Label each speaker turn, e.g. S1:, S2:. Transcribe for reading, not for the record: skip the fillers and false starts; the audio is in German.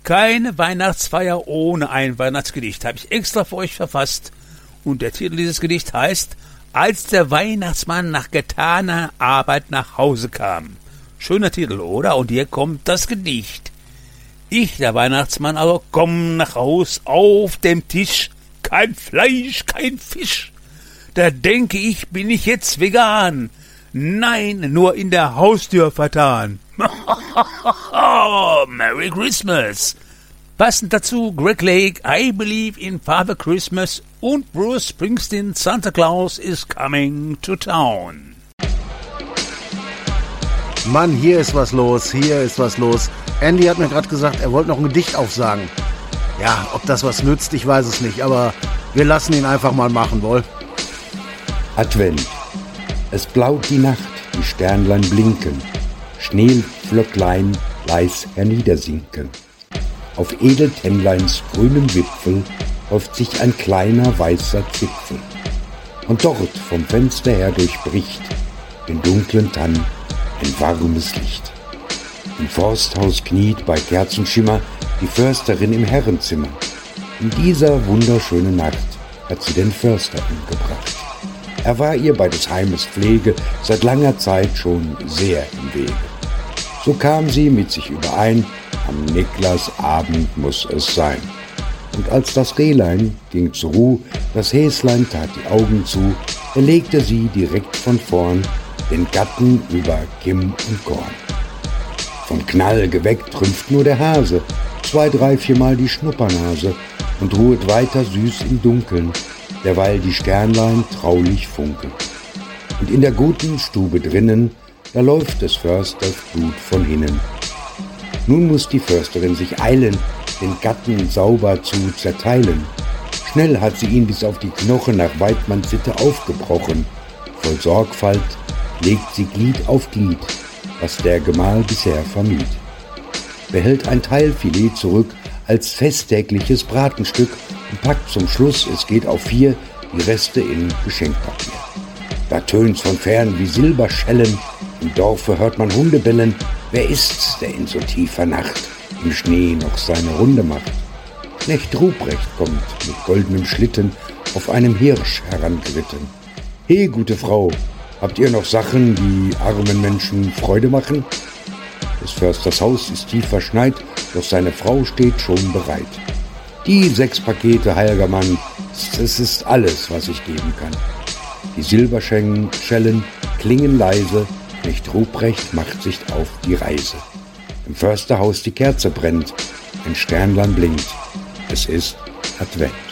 S1: Keine Weihnachtsfeier ohne ein Weihnachtsgedicht, habe ich extra für euch verfasst. Und der Titel dieses Gedichts heißt Als der Weihnachtsmann nach getaner Arbeit nach Hause kam. Schöner Titel, oder? Und hier kommt das Gedicht. Ich, der Weihnachtsmann, aber komm nach Haus, auf dem Tisch kein Fleisch, kein Fisch. Da denke ich, bin ich jetzt vegan. Nein, nur in der Haustür vertan. Merry Christmas. Passend dazu Greg Lake, I Believe in Father Christmas und Bruce Springsteen, Santa Claus is coming to town.
S2: Mann, hier ist was los. Andy hat mir gerade gesagt, er wollte noch ein Gedicht aufsagen. Ja, ob das was nützt, ich weiß es nicht, aber wir lassen ihn einfach mal machen, wohl.
S3: Advent. Es blaut die Nacht, die Sternlein blinken, Schneeflöcklein leis herniedersinken. Auf Edeltennleins grünem Wipfel häuft sich ein kleiner weißer Zipfel. Und dort vom Fenster her durchbricht den dunklen Tann ein warmes Licht. Im Forsthaus kniet bei Kerzenschimmer die Försterin im Herrenzimmer. In dieser wunderschönen Nacht hat sie den Förster umgebracht. Er war ihr bei des Heimes Pflege seit langer Zeit schon sehr im Wege. So kam sie mit sich überein, am Niklasabend muss es sein. Und als das Rehlein ging zur Ruh, das Häslein tat die Augen zu, erlegte sie direkt von vorn den Gatten über Kimm und Korn. Vom Knall geweckt trümpft nur der Hase, 2, 3, 4-mal die Schnuppernase und ruhet weiter süß im Dunkeln, derweil die Sternlein traulich funkeln. Und in der guten Stube drinnen, da läuft des Försters Blut von hinnen. Nun muss die Försterin sich eilen, den Gatten sauber zu zerteilen. Schnell hat sie ihn bis auf die Knochen nach Weidmanns Sitte aufgebrochen. Voll Sorgfalt legt sie Glied auf Glied, was der Gemahl bisher vermied. Behält ein Teil Filet zurück als festtägliches Bratenstück und packt zum Schluss, es geht auf 4, die Reste in Geschenkpapier. Da tönt's von fern wie Silberschellen, im Dorfe hört man Hunde bellen. Wer ist's, der in so tiefer Nacht im Schnee noch seine Runde macht? Knecht Ruprecht kommt mit goldenem Schlitten auf einem Hirsch herangeritten. He, gute Frau, habt ihr noch Sachen, die armen Menschen Freude machen? Des Försters Haus ist tief verschneit, doch seine Frau steht schon bereit. Die 6 Pakete, heiliger Mann, es ist alles, was ich geben kann. Die Silberschellen klingen leise, Knecht Ruprecht macht sich auf die Reise. Im Försterhaus die Kerze brennt, ein Sternlein blinkt, es ist Advent.